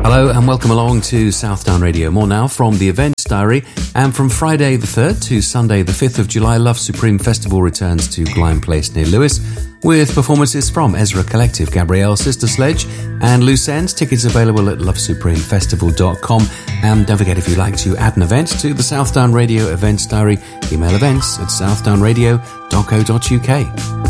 Hello and welcome along to Southdown Radio. More now from the Events Diary. And from Friday the 3rd to Sunday the 5th of July, Love Supreme Festival returns to Glime Place near Lewes with performances from Ezra Collective, Gabrielle, Sister Sledge and Loose Ends. Tickets available at lovesupremefestival.com. And don't forget, if you'd like to add an event to the Southdown Radio Events Diary, email events@southdownradio.co.uk.